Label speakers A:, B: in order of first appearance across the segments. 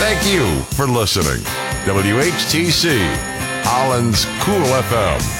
A: thank you for listening. WHTC, Holland's Cool FM.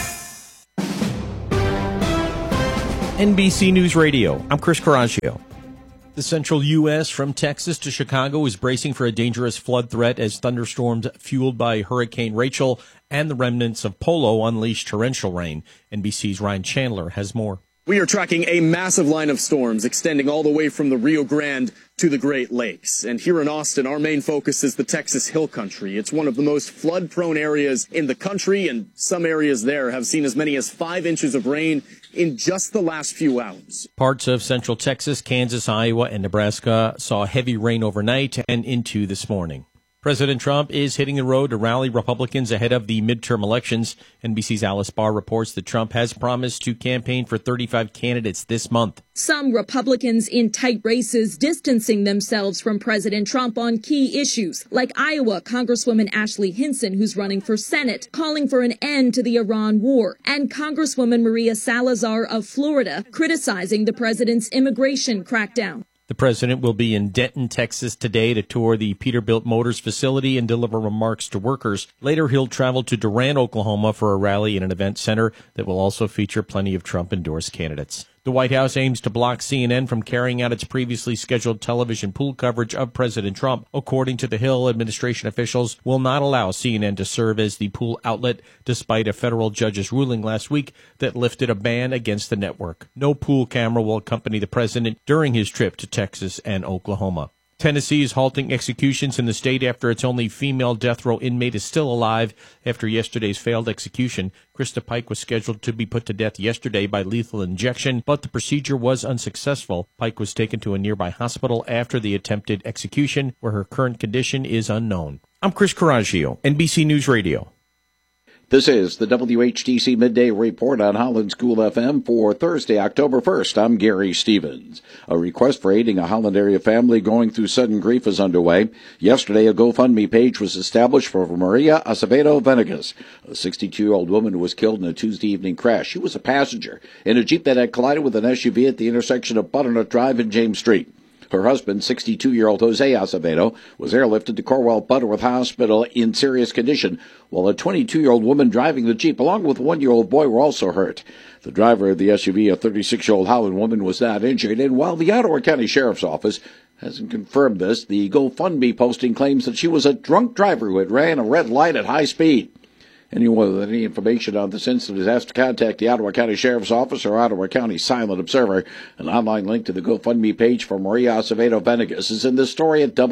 B: NBC News Radio, I'm Chris Coraggio. The central U.S. from Texas to Chicago is bracing for a dangerous flood threat as thunderstorms fueled by Hurricane Rachel and the remnants of Polo unleash torrential rain. NBC's Ryan Chandler has more.
C: We are tracking a massive line of storms extending all the way from the Rio Grande to the Great Lakes. And here in Austin, our main focus is the Texas Hill Country. It's one of the most flood-prone areas in the country, and some areas there have seen as many as 5 inches of rain in just the last few hours.
B: Parts of central Texas, Kansas, Iowa, and Nebraska saw heavy rain overnight and into this morning. President Trump is hitting the road to rally Republicans ahead of the midterm elections. NBC's Alice Barr reports that Trump has promised to campaign for 35 candidates this month.
D: Some Republicans in tight races distancing themselves from President Trump on key issues, like Iowa Congresswoman Ashley Hinson, who's running for Senate, calling for an end to the Iran war, and Congresswoman Maria Salazar of Florida criticizing the president's immigration crackdown.
B: The president will be in Denton, Texas today to tour the Peterbilt Motors facility and deliver remarks to workers. Later, he'll travel to Durant, Oklahoma for a rally in an event center that will also feature plenty of Trump-endorsed candidates. The White House aims to block CNN from carrying out its previously scheduled television pool coverage of President Trump. According to the Hill, administration officials will not allow CNN to serve as the pool outlet, despite a federal judge's ruling last week that lifted a ban against the network. No pool camera will accompany the president during his trip to Texas and Oklahoma. Tennessee is halting executions in the state after its only female death row inmate is still alive after yesterday's failed execution. Krista Pike was scheduled to be put to death yesterday by lethal injection, but the procedure was unsuccessful. Pike was taken to a nearby hospital after the attempted execution, where her current condition is unknown. I'm Chris Coraggio, NBC News Radio.
E: This is the WHTC Midday Report on Holland's Cool FM for Thursday, October 1st. I'm Gary Stevens. A request for aiding a Holland area family going through sudden grief is underway. Yesterday, a GoFundMe page was established for Maria Acevedo Venegas, a 62-year-old woman who was killed in a Tuesday evening crash. She was a passenger in a Jeep that had collided with an SUV at the intersection of Butternut Drive and James Street. Her husband, 62-year-old Jose Acevedo, was airlifted to Corwell Butterworth Hospital in serious condition, while a 22-year-old woman driving the Jeep, along with a 1-year-old boy, were also hurt. The driver of the SUV, a 36-year-old Holland woman, was not injured, and while the Ottawa County Sheriff's Office hasn't confirmed this, the GoFundMe posting claims that she was a drunk driver who had ran a red light at high speed. Anyone with any information on this incident is asked to contact the Ottawa County Sheriff's Office or Ottawa County Silent Observer. An online link to the GoFundMe page for Maria Acevedo Venegas is in this story at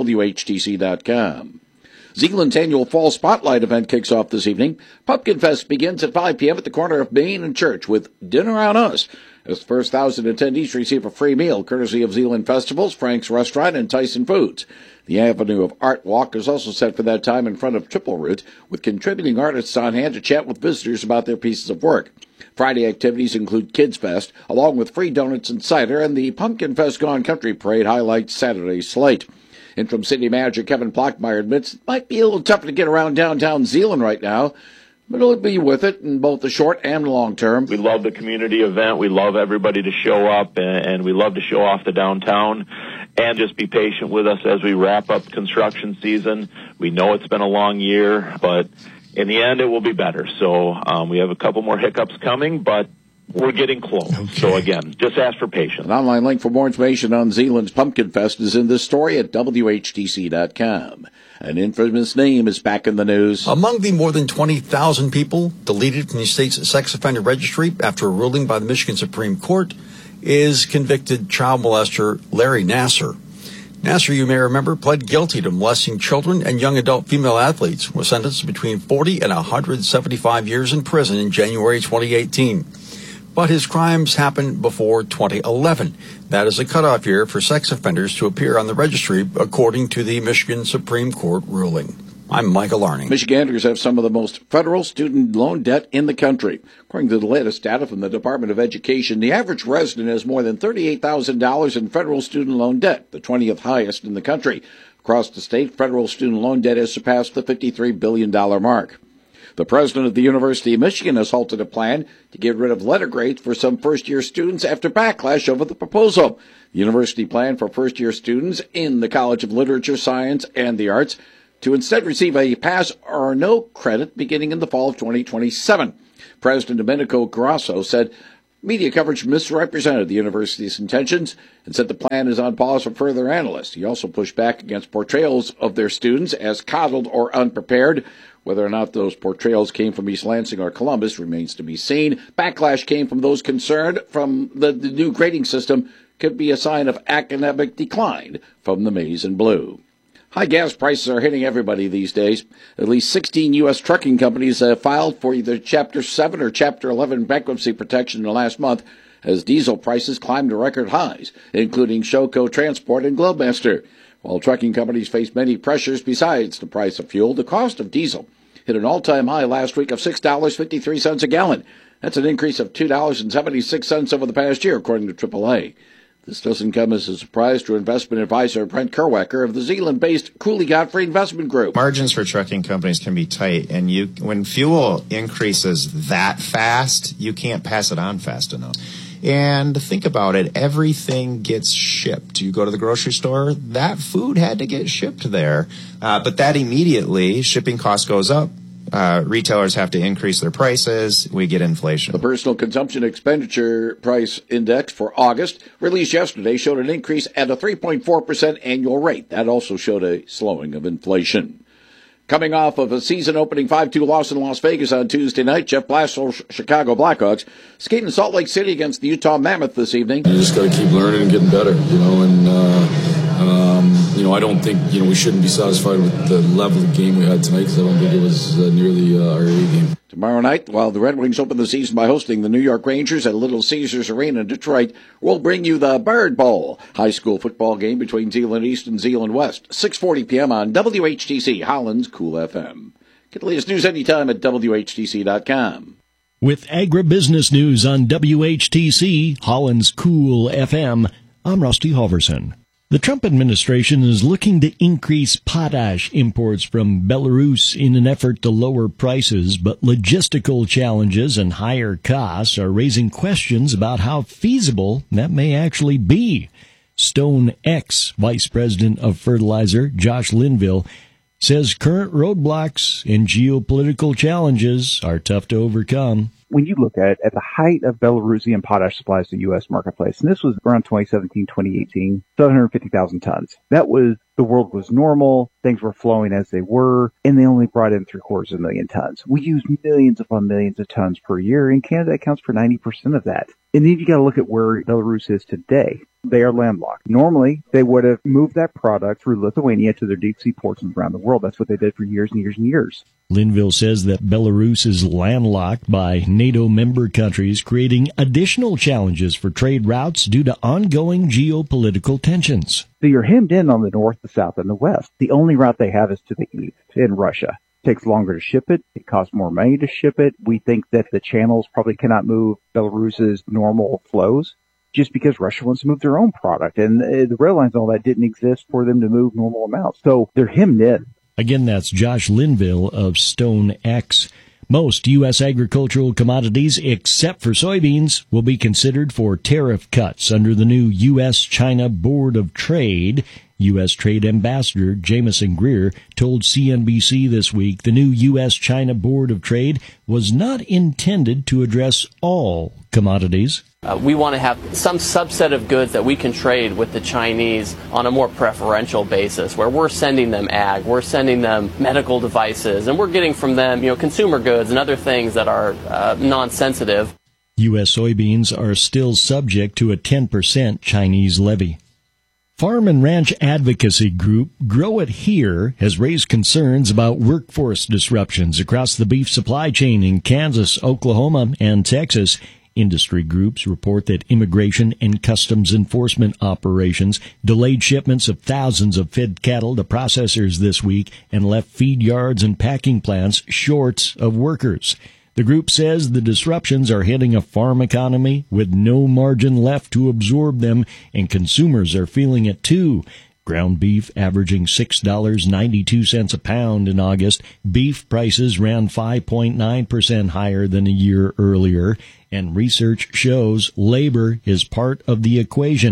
E: WHTC.com. Zeeland's annual Fall Spotlight event kicks off this evening. Pumpkin Fest begins at 5 p.m. at the corner of Main and Church with Dinner on Us, as the first 1,000 attendees receive a free meal courtesy of Zeeland Festivals, Frank's Restaurant, and Tyson Foods. The Avenue of Art Walk is also set for that time in front of Triple Route, with contributing artists on hand to chat with visitors about their pieces of work. Friday activities include Kids Fest, along with free donuts and cider, and the Pumpkin Fest Gone Country Parade highlights Saturday's slate. Interim City Manager Kevin Plockmeyer admits it might be a little tougher to get around downtown Zeeland right now, but it'll be worth it in both the short and long term.
F: We love the community event. We love everybody to show up, and we love to show off the downtown. And just be patient with us as we wrap up construction season. We know it's been a long year, but in the end, it will be better. So we have a couple more hiccups coming, but we're getting close. Okay. So again, just ask for patience.
E: An online link for more information on Zeeland's Pumpkin Fest is in this story at WHTC.com. An infamous name is back in the news.
G: Among the more than 20,000 people deleted from the state's sex offender registry after a ruling by the Michigan Supreme Court is convicted child molester Larry Nassar. Nassar, you may remember, pled guilty to molesting children and young adult female athletes, was sentenced to between 40 and 175 years in prison in January 2018. But his crimes happened before 2011. That is a cutoff year for sex offenders to appear on the registry, according to the Michigan Supreme Court ruling. I'm Michael Arning.
E: Michiganders have some of the most federal student loan debt in the country. According to the latest data from the Department of Education, the average resident has more than $38,000 in federal student loan debt, the 20th highest in the country. Across the state, federal student loan debt has surpassed the $53 billion mark. The president of the University of Michigan has halted a plan to get rid of letter grades for some first-year students after backlash over the proposal. The university plan for first-year students in the College of Literature, Science, and the Arts to instead receive a pass or no credit beginning in the fall of 2027. President Domenico Grasso said media coverage misrepresented the university's intentions and said the plan is on pause for further analysis. He also pushed back against portrayals of their students as coddled or unprepared. Whether or not those portrayals came from East Lansing or Columbus remains to be seen. Backlash came from those concerned from the new grading system could be a sign of academic decline from the maize and blue. High gas prices are hitting everybody these days. At least 16 U.S. trucking companies have filed for either Chapter 7 or Chapter 11 bankruptcy protection in the last month as diesel prices climbed to record highs, including Showco Transport and Globemaster. While trucking companies face many pressures besides the price of fuel, the cost of diesel hit an all-time high last week of $6.53 a gallon. That's an increase of $2.76 over the past year, according to AAA. This doesn't come as a surprise to investment advisor Brent Kerwecker of the Zealand-based Cooley Godfrey Investment Group.
H: Margins for trucking companies can be tight, and when fuel increases that fast, you can't pass it on fast enough. And think about it, everything gets shipped. You go to the grocery store, that food had to get shipped there. But that immediately, shipping cost goes up. Retailers have to increase their prices. We get inflation.
E: The Personal Consumption Expenditure Price Index for August, released yesterday, showed an increase at a 3.4% annual rate. That also showed a slowing of inflation. Coming off of a season-opening 5-2 loss in Las Vegas on Tuesday night, Jeff Blashill, Chicago Blackhawks, skating in Salt Lake City against the Utah Mammoth this evening.
I: You just got to keep learning and getting better, I don't think, we shouldn't be satisfied with the level of game we had tonight because I don't think it was nearly our A game.
E: Tomorrow night, while the Red Wings open the season by hosting the New York Rangers at Little Caesars Arena in Detroit, we'll bring you the Bird Bowl, high school football game between Zeeland East and Zeeland West, 6:40 p.m. on WHTC, Holland's Cool FM. Get the latest news anytime at WHTC.com.
J: With agribusiness news on WHTC, Holland's Cool FM, I'm Rusty Halverson. The Trump administration is looking to increase potash imports from Belarus in an effort to lower prices, but logistical challenges and higher costs are raising questions about how feasible that may actually be. Stone X Vice President of Fertilizer, Josh Linville, says current roadblocks and geopolitical challenges are tough to overcome.
K: When you look at the height of Belarusian potash supplies to the U.S. marketplace, and this was around 2017, 2018, 750,000 tons. The world was normal, things were flowing as they were, and they only brought in 750,000 tons. We use millions upon millions of tons per year, and Canada accounts for 90% of that. And then you got to look at where Belarus is today. They are landlocked. Normally, they would have moved that product through Lithuania to their deep sea ports around the world. That's what they did for years and years and years.
J: Linville says that Belarus is landlocked by NATO member countries, creating additional challenges for trade routes due to ongoing geopolitical tensions.
K: So you're hemmed in on the north, the south, and the west. The only route they have is to the east, in Russia. It takes longer to ship it. It costs more money to ship it. We think that the channels probably cannot move Belarus's normal flows just because Russia wants to move their own product. And the rail lines and all that didn't exist for them to move normal amounts. So they're hemmed in.
J: Again, that's Josh Linville of Stone X. Most U.S. agricultural commodities, except for soybeans, will be considered for tariff cuts under the new U.S.-China Board of Trade. U.S. Trade Ambassador Jamieson Greer told CNBC this week the new U.S.-China Board of Trade was not intended to address all commodities.
L: We want to have some subset of goods that we can trade with the Chinese on a more preferential basis, where we're sending them ag, we're sending them medical devices, and we're getting from them, consumer goods and other things that are non-sensitive.
J: U.S. soybeans are still subject to a 10% Chinese levy. Farm and ranch advocacy group Grow It Here has raised concerns about workforce disruptions across the beef supply chain in Kansas, Oklahoma, and Texas. Industry groups report that immigration and customs enforcement operations delayed shipments of thousands of fed cattle to processors this week and left feed yards and packing plants short of workers. The group says the disruptions are hitting a farm economy with no margin left to absorb them, and consumers are feeling it too. Ground beef averaging $6.92 a pound in August. Beef prices ran 5.9% higher than a year earlier, and research shows labor is part of the equation.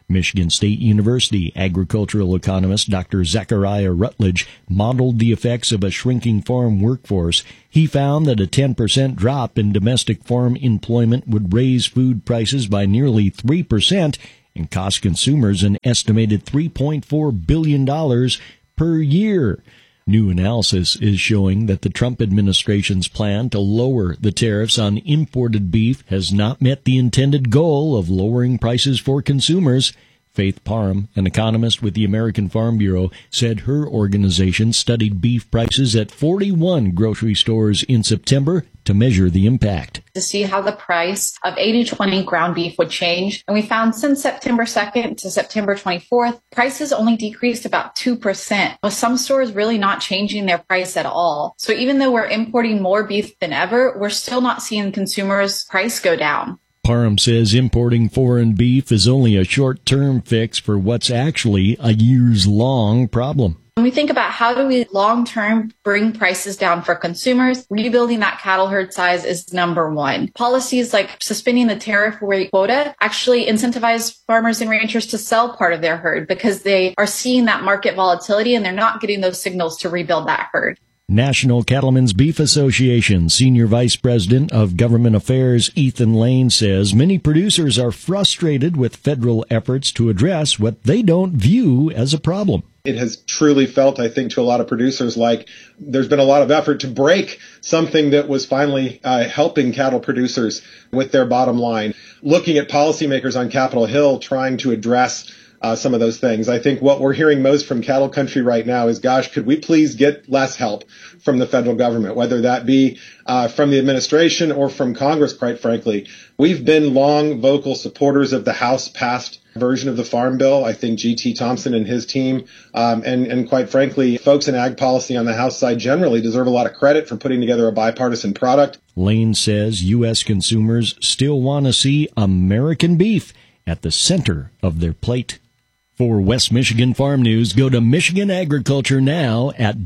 J: Michigan State University agricultural economist Dr. Zachariah Rutledge modeled the effects of a shrinking farm workforce. He found that a 10% drop in domestic farm employment would raise food prices by nearly 3% and cost consumers an estimated $3.4 billion per year. New analysis is showing that the Trump administration's plan to lower the tariffs on imported beef has not met the intended goal of lowering prices for consumers. Faith Parham, an economist with the American Farm Bureau, said her organization studied beef prices at 41 grocery stores in September to measure the impact.
M: To see how the price of 80/20 ground beef would change. And we found since September 2nd to September 24th, prices only decreased about 2%, with some stores really not changing their price at all. So even though we're importing more beef than ever, we're still not seeing consumers' price go down.
J: Parham says importing foreign beef is only a short-term fix for what's actually a years-long problem.
M: When we think about how do we long-term bring prices down for consumers, rebuilding that cattle herd size is number one. Policies like suspending the tariff rate quota actually incentivize farmers and ranchers to sell part of their herd because they are seeing that market volatility and they're not getting those signals to rebuild that herd.
J: National Cattlemen's Beef Association Senior Vice President of Government Affairs Ethan Lane says many producers are frustrated with federal efforts to address what they don't view as a problem.
N: It has truly felt, I think, to a lot of producers like there's been a lot of effort to break something that was finally helping cattle producers with their bottom line. Looking at policymakers on Capitol Hill trying to address some of those things. I think what we're hearing most from cattle country right now is, gosh, could we please get less help from the federal government, whether that be from the administration or from Congress, quite frankly. We've been long vocal supporters of the House-passed version of the Farm Bill. I think G.T. Thompson and his team, and quite frankly, folks in ag policy on the House side generally deserve a lot of credit for putting together a bipartisan product.
J: Lane says U.S. consumers still want to see American beef at the center of their plate. For West Michigan Farm News, go to Michigan Agriculture Now at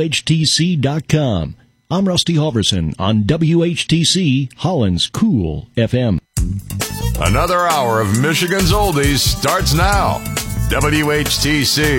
J: WHTC.com. I'm Rusty Halverson on WHTC, Holland's Cool FM.
A: Another hour of Michigan's Oldies starts now. WHTC.